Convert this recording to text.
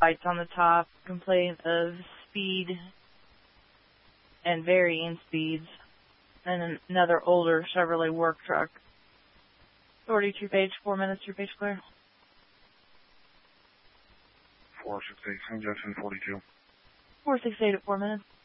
lights on the top, complaint of speed and varying speeds, and another older Chevrolet work truck. 42 page, 4 minutes, your page clear. 468, St. Judson 42. 468 at 4 minutes.